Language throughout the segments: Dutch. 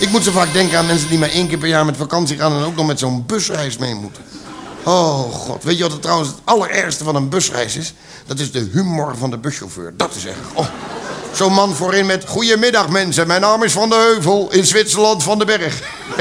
Ik moet zo vaak denken aan mensen die maar 1 keer per jaar met vakantie gaan... en ook nog met zo'n busreis mee moeten. Oh, god. Weet je wat het trouwens het allerergste van een busreis is? Dat is de humor van de buschauffeur. Dat is erg. Oh. Zo'n man voorin met... Goedemiddag mensen, mijn naam is Van de Heuvel... in Zwitserland van de Berg.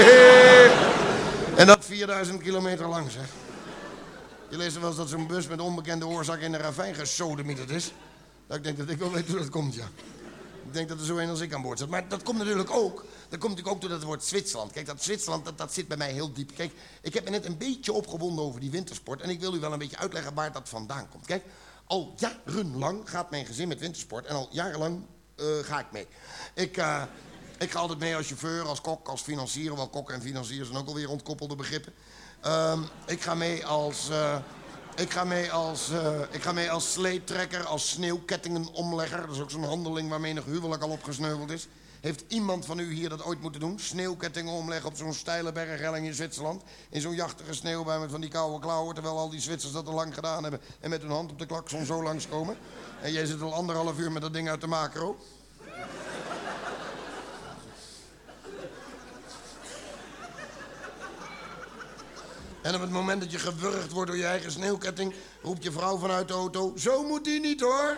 En dat 4000 kilometer lang, zeg. Je leest er wel eens dat zo'n bus met onbekende oorzaak in de ravijn gesodemieterd is. Nou, ik denk dat ik wel weet hoe dat komt, ja. Ik denk dat er zo een als ik aan boord zit. Maar dat komt natuurlijk ook... Dat komt natuurlijk ook door dat woord Zwitserland. Kijk, dat Zwitserland, dat zit bij mij heel diep. Kijk, ik heb me net een beetje opgewonden over die wintersport... en ik wil u wel een beetje uitleggen waar dat vandaan komt. Kijk, al jarenlang gaat mijn gezin met wintersport... en al jarenlang ga ik mee. Ik ga altijd mee als chauffeur, als kok, als financier... wel kokken en financiers zijn ook alweer ontkoppelde begrippen. Ik ga mee als sleetrekker, als sneeuwkettingenomlegger. Dat is ook zo'n handeling waar menig huwelijk al opgesneuveld is. Heeft iemand van u hier dat ooit moeten doen? Sneeuwkettingen omleggen op zo'n steile berghelling in Zwitserland. In zo'n jachtige sneeuwbui met van die koude klauwen... terwijl al die Zwitsers dat al lang gedaan hebben... en met hun hand op de klakson zo langskomen. En jij zit al 1,5 uur met dat ding uit de macro. En op het moment dat je gewurgd wordt door je eigen sneeuwketting... roept je vrouw vanuit de auto... Zo moet die niet, hoor.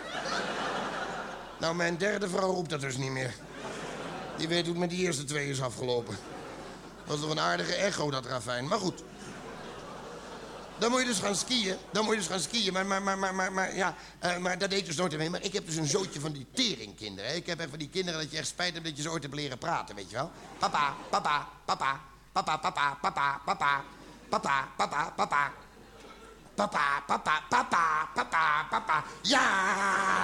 Nou, mijn derde vrouw roept dat dus niet meer. Die weet hoe het met die eerste 2 is afgelopen. Dat was toch een aardige echo, dat ravijn. Maar goed. Dan moet je dus gaan skiën. Maar dat deed ik dus nooit mee. Maar ik heb dus een zootje van die teringkinderen. Hè? Ik heb echt van die kinderen dat je echt spijt hebt dat je ze ooit hebt leren praten, weet je wel. Papa, papa, papa, papa, papa, papa, papa. Papa, papa, papa. Papa, papa, papa, papa, papa. Ja!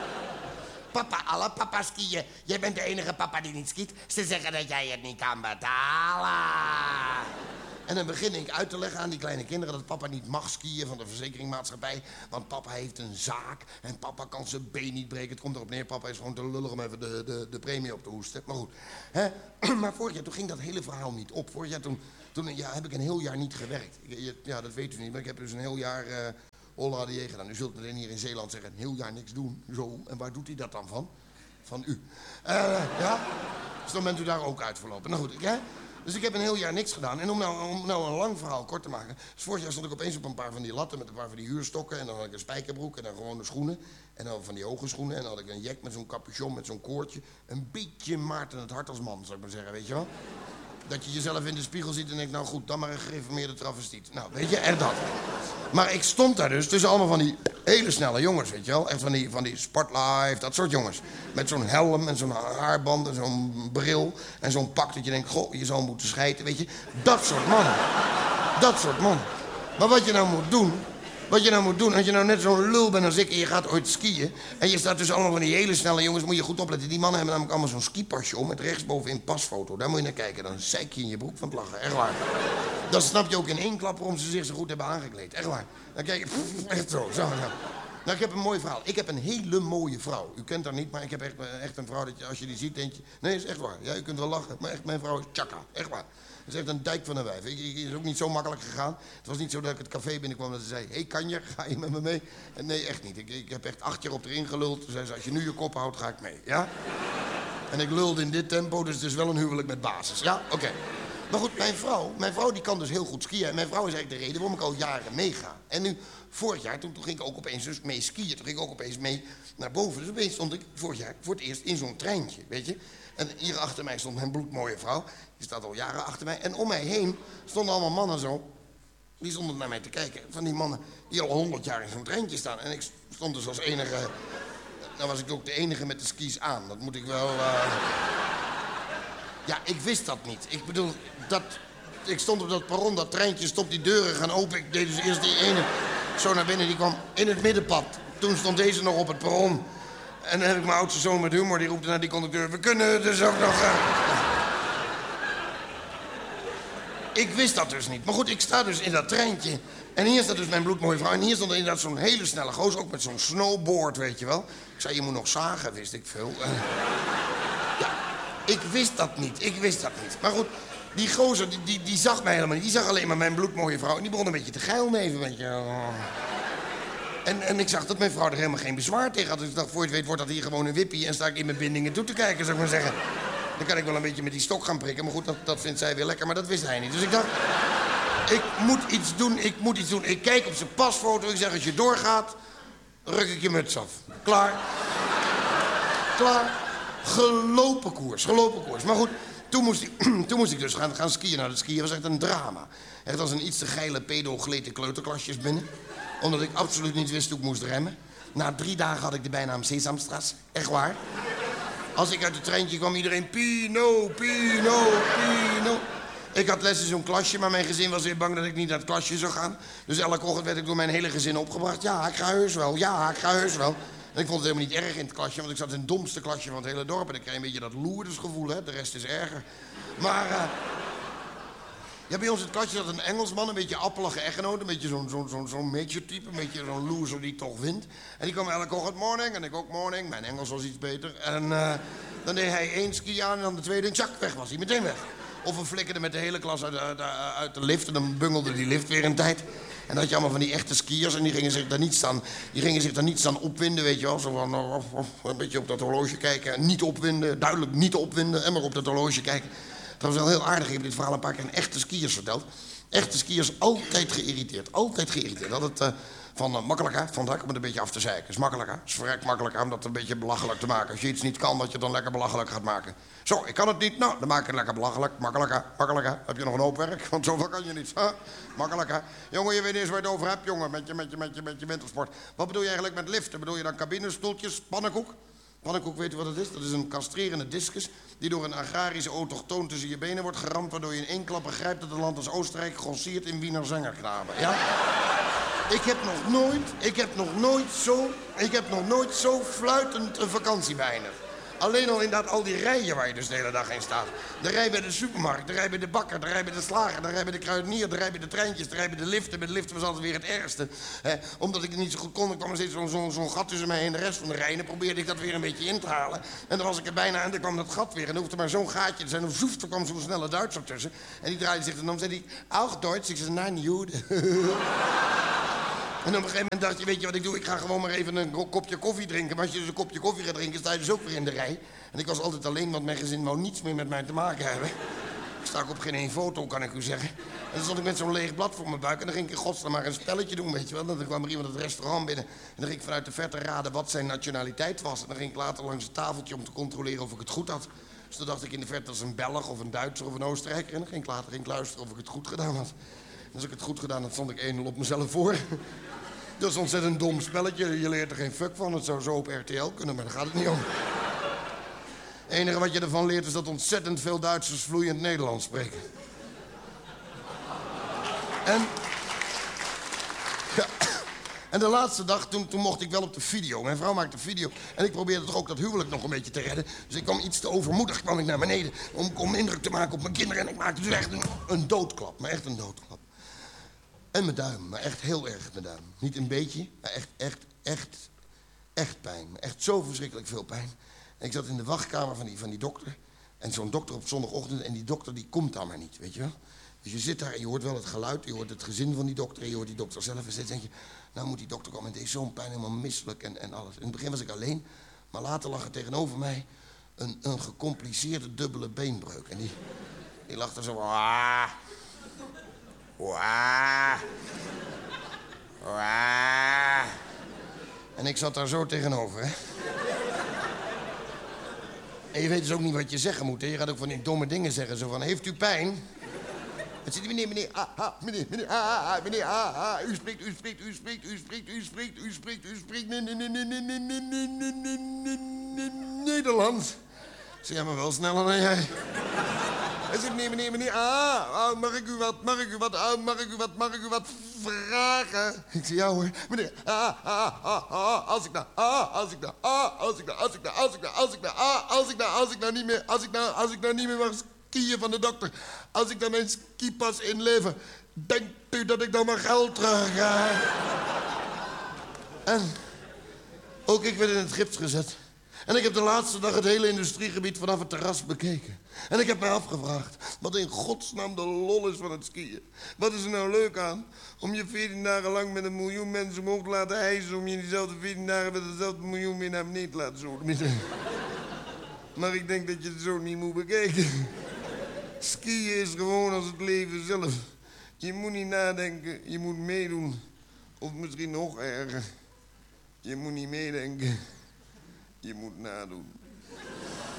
Papa, alle papa skiën. Jij bent de enige papa die niet skiet. Ze zeggen dat jij het niet kan betalen. En dan begin ik uit te leggen aan die kleine kinderen... dat papa niet mag skiën van de verzekeringmaatschappij. Want papa heeft een zaak en papa kan zijn been niet breken. Het komt erop neer, papa is gewoon te lullig om even de premie op te hoesten. Maar goed. Hè? Maar vorig jaar toen ging dat hele verhaal niet op. Vorig jaar toen heb ik een heel jaar niet gewerkt. Ja, dat weet u niet, maar ik heb dus een heel jaar Holla de Jeger gedaan. U zult meteen hier in Zeeland zeggen, een heel jaar niks doen. Zo, en waar doet hij dat dan van? Van u. Ja? Dus dan bent u daar ook uit verlopen. Nou goed, dus ik heb een heel jaar niks gedaan. En om nou een lang verhaal kort te maken... Dus vorig jaar stond ik opeens op een paar van die latten... met een paar van die huurstokken. En dan had ik een spijkerbroek en dan gewone schoenen. En dan van die hoge schoenen. En dan had ik een jack met zo'n capuchon, met zo'n koordje. Een beetje Maarten het Hart als man, zou ik maar zeggen, weet je wel. Dat je jezelf in de spiegel ziet en denkt... nou goed, dan maar een gereformeerde travestiet. Nou, weet je, echt dat. Maar ik stond daar dus tussen allemaal van die hele snelle jongens, weet je wel. Echt van die Sportlife, dat soort jongens. Met zo'n helm en zo'n haarband en zo'n bril. En zo'n pak dat je denkt, goh, je zou moeten schijten, weet je. Dat soort mannen. Dat soort mannen. Maar wat je nou moet doen... als je nou net zo'n lul bent als ik en je gaat ooit skiën... en je staat tussen allemaal van die hele snelle jongens... moet je goed opletten. Die mannen hebben namelijk allemaal zo'n skipasje om... met rechtsbovenin pasfoto. Daar moet je naar kijken. Dan zeik je in je broek van het lachen. Echt waar. Dan snap je ook in 1 klap waarom ze zich zo goed hebben aangekleed. Echt waar. Dan kijk je... echt zo. Nou, ik heb een mooi verhaal. Ik heb een hele mooie vrouw. U kent haar niet, maar ik heb echt een vrouw... dat je, als je die ziet, denk je... Nee, is echt waar. Ja, u kunt wel lachen, maar echt, mijn vrouw is tjaka. Echt waar. Dat is echt een dijk van een wijf. Het is ook niet zo makkelijk gegaan. Het was niet zo dat ik het café binnenkwam dat ze zei... Hé, Kanje, ga je met me mee? En nee, echt niet. Ik heb echt 8 jaar op erin geluld. Toen zei ze, als je nu je kop houdt, ga ik mee. Ja? En ik lulde in dit tempo, dus het is wel een huwelijk met basis. Ja? Oké. Maar goed, mijn vrouw die kan dus heel goed skiën. En mijn vrouw is eigenlijk de reden waarom ik al jaren meega. En nu, vorig jaar, toen ging ik ook opeens dus mee skiën. Toen ging ik ook opeens mee naar boven. Dus opeens stond ik vorig jaar voor het eerst in zo'n treintje, weet je. En hier achter mij stond mijn bloedmooie vrouw. Die staat al jaren achter mij. En om mij heen stonden allemaal mannen zo. Die stonden naar mij te kijken. Van die mannen die al 100 jaar in zo'n treintje staan. En ik stond dus als enige... Nou was ik ook de enige met de skis aan. Dat moet ik wel... Ja, ik wist dat niet. Ik bedoel, ik stond op dat perron, dat treintje stopt, die deuren gaan open. Ik deed dus eerst die ene zo naar binnen, die kwam in het middenpad. Toen stond deze nog op het perron. En dan heb ik mijn oudste zoon met humor, die roepte naar die conducteur... We kunnen dus ook nog... Ik wist dat dus niet. Maar goed, ik sta dus in dat treintje. En hier staat dus mijn bloedmooie vrouw. En hier stond inderdaad zo'n hele snelle gozer, ook met zo'n snowboard, weet je wel. Ik zei, je moet nog zagen, wist ik veel. Ja, ik wist dat niet. Maar goed, die gozer, die zag mij helemaal niet. Die zag alleen maar mijn bloedmooie vrouw. En die begon een beetje te geilneven, weet je. En ik zag dat mijn vrouw er helemaal geen bezwaar tegen had. Dus ik dacht, voor je het weet wordt dat hier gewoon een wippie... en sta ik in mijn bindingen toe te kijken, zou ik maar zeggen. Dan kan ik wel een beetje met die stok gaan prikken. Maar goed, dat vindt zij weer lekker. Maar dat wist hij niet. Dus ik dacht, ik moet iets doen. Ik kijk op zijn pasfoto. Ik zeg, als je doorgaat, ruk ik je muts af. Klaar. Gelopen koers. Maar goed, toen moest ik dus gaan skiën. Nou, dat skiën was echt een drama. Echt als een iets te geile pedo gleed de kleuterklasjes binnen. Omdat ik absoluut niet wist hoe ik moest remmen. Na 3 dagen had ik de bijnaam Sesamstraat. Echt waar. Als ik uit het treintje kwam, iedereen Pino. Ik had les in zo'n klasje, maar mijn gezin was weer bang dat ik niet naar het klasje zou gaan. Dus elke ochtend werd ik door mijn hele gezin opgebracht. Ja, ik ga heus wel. En ik vond het helemaal niet erg in het klasje, want ik zat in het domste klasje van het hele dorp. En ik kreeg een beetje dat loerdersgevoel, hè. De rest is erger. Maar, ja, bij ons in het klasje zat een Engelsman, een beetje appelige echtgenoot. Een beetje zo'n major-type, een beetje zo'n loser die toch wint. En die kwam elke ochtend morning en ik ook morning. Mijn Engels was iets beter. En dan deed hij 1 ski aan en dan de tweede, tjak, weg was hij, meteen weg. Of we flikkerden met de hele klas uit de lift en dan bungelde die lift weer een tijd. En dan had je allemaal van die echte skiers en die gingen zich daar niet staan opwinden, weet je wel. Zo van, een beetje op dat horloge kijken, niet opwinden, duidelijk niet opwinden en maar op dat horloge kijken. Dat was wel heel aardig. Ik heb dit verhaal een paar keer aan echte skiers verteld. Echte skiers altijd geïrriteerd. Altijd van makkelijk hè, vandaag om het een beetje af te zeiken. Is makkelijk hè. Is vrek makkelijk hè, om dat een beetje belachelijk te maken. Als je iets niet kan, dat je het dan lekker belachelijk gaat maken. Zo, ik kan het niet. Nou, dan maak ik het lekker belachelijk. Makkelijk hè. Heb je nog een hoop werk? Want zoveel kan je niet. Huh? Makkelijk hè. Jongen, je weet niet eens waar je het over hebt, jongen. Met je wintersport. Wat bedoel je eigenlijk met liften? Bedoel je dan cabinestoeltjes, pannenkoek? Pannenkoek, weet u wat het is? Dat is een castrerende discus die door een agrarische autochtoon tussen je benen wordt geramd, waardoor je in 1 klap begrijpt dat een land als Oostenrijk grosseert in Wiener Zangerknaben. Ja? Ik heb nog nooit zo fluitend een vakantie beëindigd. Alleen al inderdaad al die rijen waar je dus de hele dag in staat. De rij bij de supermarkt, de rij bij de bakker, de rij bij de slager, de rij bij de kruidenier, de rij bij de treintjes, de rij bij de liften. Bij de liften was altijd weer het ergste. Omdat ik het niet zo goed kon, er kwam er steeds zo'n gat tussen mij en de rest van de rij. En dan probeerde ik dat weer een beetje in te halen. En dan was ik er bijna en dan kwam dat gat weer. En dan hoefde maar zo'n gaatje te zijn. Of zoef, er kwam zo'n snelle Duitser tussen. En die draaide zich en dan zei hij, auch Duits. Ik zei, nein, Jude. En op een gegeven moment dacht je, weet je wat ik doe? Ik ga gewoon maar even een kopje koffie drinken. Maar als je dus een kopje koffie gaat drinken, sta je dus ook weer in de rij. En ik was altijd alleen, want mijn gezin wou niets meer met mij te maken hebben. Ik sta ook op geen 1 foto, kan ik u zeggen. En dan stond ik met zo'n leeg blad voor mijn buik. En dan ging ik in godsnaam maar een spelletje doen, weet je wel. Dan kwam er iemand het restaurant binnen. En dan ging ik vanuit de verte raden wat zijn nationaliteit was. En dan ging ik later langs het tafeltje om te controleren of ik het goed had. Dus dan dacht ik in de verte als een Belg of een Duitser of een Oostenrijker. En dan ging ik later luisteren of ik het goed gedaan had. En als ik het goed gedaan had, stond ik 1-0 op mezelf voor. Dat is een ontzettend dom spelletje. Je leert er geen fuck van. Het zou zo op RTL kunnen, maar daar gaat het niet om. Het enige wat je ervan leert is dat ontzettend veel Duitsers vloeiend Nederlands spreken. En de laatste dag, toen mocht ik wel op de video. Mijn vrouw maakte video. En ik probeerde toch ook dat huwelijk nog een beetje te redden. Dus ik kwam iets te overmoedig kwam ik naar beneden om indruk te maken op mijn kinderen. En ik maakte dus echt een doodklap. Maar echt een doodklap. En mijn duim, maar echt heel erg mijn duim. Niet een beetje, maar echt pijn. Echt zo verschrikkelijk veel pijn. En ik zat in de wachtkamer van die dokter. En zo'n dokter op zondagochtend. En die dokter die komt daar maar niet, weet je wel. Dus je zit daar en je hoort wel het geluid. Je hoort het gezin van die dokter. En je hoort die dokter zelf. En steeds denk je, nou moet die dokter komen. En deze zo'n pijn, helemaal misselijk en alles. In het begin was ik alleen. Maar later lag er tegenover mij een gecompliceerde dubbele beenbreuk. En die lag er zo... En ik zat daar zo tegenover, hè. En je weet dus ook niet wat je zeggen moet, hè. Je gaat ook van die domme dingen zeggen, zo van, heeft u pijn? Het zit meneer, meneer, u spreekt Nederlands. Ze hebben me wel sneller dan jij. Hij zegt, meneer, mag ik u wat vragen? Ik zeg, ja hoor. Meneer, als ik nou niet meer mag skiën van de dokter, als ik dan mijn skipas inlever, denkt u dat ik dan mijn geld terug ga? En ook ik werd in het gips gezet. En ik heb de laatste dag het hele industriegebied vanaf het terras bekeken. En ik heb mij afgevraagd wat in godsnaam de lol is van het skiën. Wat is er nou leuk aan om je 14 dagen lang met 1 miljoen mensen omhoog te laten hijsen, om je diezelfde 14 dagen met hetzelfde miljoen weer naar beneden te laten zoeken? Maar ik denk dat je het zo niet moet bekijken. Skiën is gewoon als het leven zelf. Je moet niet nadenken, je moet meedoen. Of misschien nog erger. Je moet niet meedenken, je moet nadoen.